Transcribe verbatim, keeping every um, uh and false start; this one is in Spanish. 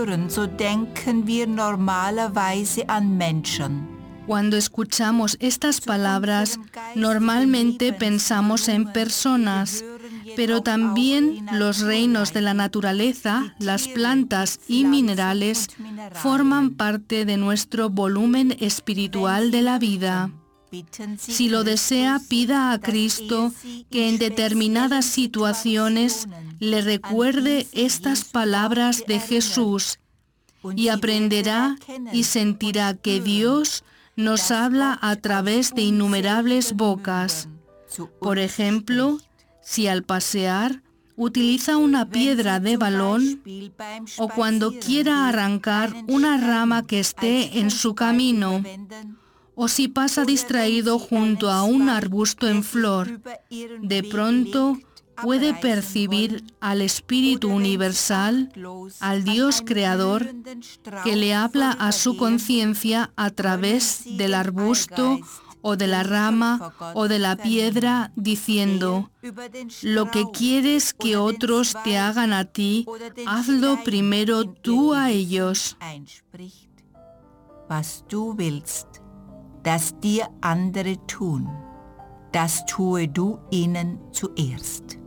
so denken wir normalerweise an Menschen. Cuando escuchamos estas palabras, normalmente pensamos en personas, pero también los reinos de la naturaleza, las plantas y minerales, forman parte de nuestro volumen espiritual de la vida. Si lo desea, pida a Cristo que en determinadas situaciones le recuerde estas palabras de Jesús y aprenderá y sentirá que Dios nos habla a través de innumerables bocas. Por ejemplo, si al pasear utiliza una piedra de balón o cuando quiera arrancar una rama que esté en su camino, o si pasa distraído junto a un arbusto en flor, de pronto puede percibir al Espíritu Universal, al Dios Creador, que le habla a su conciencia a través del arbusto o de la rama o de la piedra, diciendo: lo que quieres que otros te hagan a ti, hazlo primero tú a ellos. Was du willst, dass dir andere tun, das tue du ihnen zuerst.